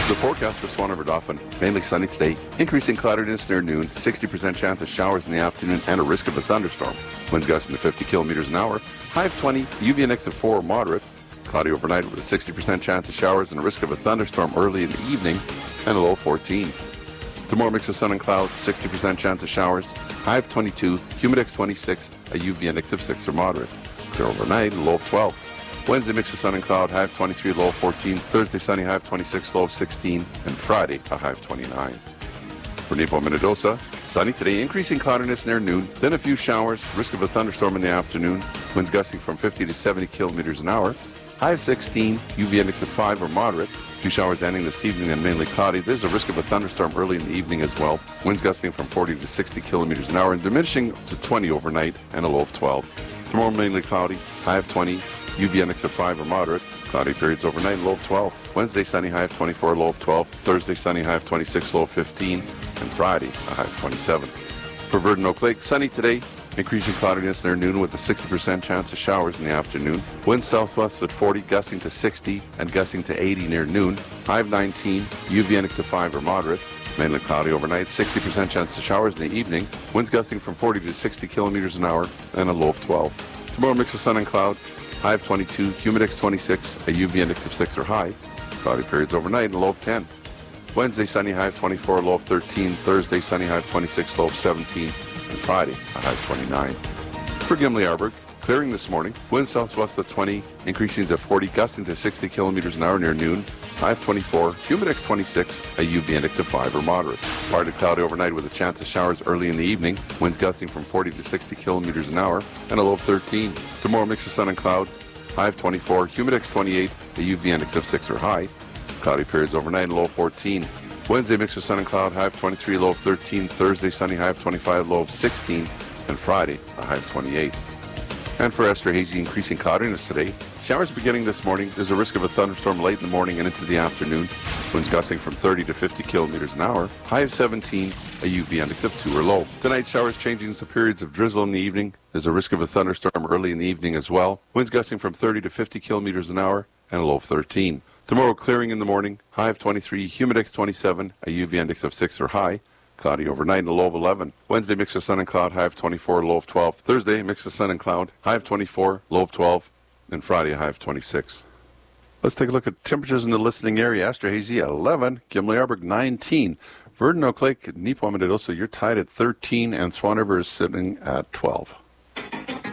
The forecast for Swan River Dauphin, mainly sunny today, increasing cloudiness near noon, 60% chance of showers in the afternoon and a risk of a thunderstorm. Winds gusting to 50 kilometers an hour, high of 20, UV index of 4 moderate, cloudy overnight with a 60% chance of showers and a risk of a thunderstorm early in the evening and a low of 14. Tomorrow mix of sun and cloud, 60% chance of showers, high of 22, humidex 26, a UV index of 6 or moderate. Clear overnight, a low of 12. Wednesday, mix of sun and cloud, high of 23, low of 14. Thursday, sunny, high of 26, low of 16. And Friday, a high of 29. For Nepo Minnedosa, sunny today, increasing cloudiness near noon, then a few showers, risk of a thunderstorm in the afternoon. Winds gusting from 50 to 70 kilometers an hour. High of 16, UV index of 5 or moderate. A few showers ending this evening and mainly cloudy. There's a risk of a thunderstorm early in the evening as well. Winds gusting from 40 to 60 kilometers an hour and diminishing to 20 overnight and a low of 12. Tomorrow mainly cloudy, high of 20. UV index of 5 or moderate. Cloudy periods overnight, low of 12. Wednesday, sunny, high of 24, low of 12. Thursday, sunny, high of 26, low of 15. And Friday, a high of 27. For Verdun Oak Lake, sunny today, increasing cloudiness near noon with a 60% chance of showers in the afternoon. Winds southwest at 40, gusting to 60 and gusting to 80 near noon. High of 19, UV index of 5 or moderate. Mainly cloudy overnight, 60% chance of showers in the evening. Winds gusting from 40 to 60 kilometers an hour and a low of 12. Tomorrow, mix of sun and cloud. High of 22, humidex 26, a UV index of 6 or high. Cloudy periods overnight and a low of 10. Wednesday, sunny, high of 24, low of 13. Thursday, sunny, high of 26, low of 17. And Friday, a high of 29. For Gimli-Arburg, clearing this morning. Winds southwest of 20, increasing to 40, gusting to 60 kilometers an hour near noon. High of 24, humidex 26, a UV index of 5 or moderate. Partly cloudy overnight with a chance of showers early in the evening. Winds gusting from 40 to 60 kilometers an hour and a low of 13. Tomorrow, mix of sun and cloud. High of 24, humidex 28, a UV index of 6 or high. Cloudy periods overnight, low of 14. Wednesday, mix of sun and cloud, high of 23, low of 13. Thursday, sunny, high of 25, low of 16. And Friday, a high of 28. And for Esterhazy, increasing cloudiness today. Showers beginning this morning. There's a risk of a thunderstorm late in the morning and into the afternoon. Winds gusting from 30 to 50 kilometers an hour. High of 17, a UV index of 2 or low. Tonight, showers changing to periods of drizzle in the evening. There's a risk of a thunderstorm early in the evening as well. Winds gusting from 30 to 50 kilometers an hour and a low of 13. Tomorrow, clearing in the morning. High of 23, humidex 27, a UV index of 6 or high. Cloudy overnight and a low of 11. Wednesday, mix of sun and cloud, high of 24, low of 12. Thursday, mix of sun and cloud, high of 24, low of 12. And Friday, a high of 26. Let's take a look at temperatures in the listening area. Esterhazy at 11, Gimli-Arburg 19. Verdun Oak Lake, Nepo Minnedosa, you're tied at 13, and Swan River is sitting at 12.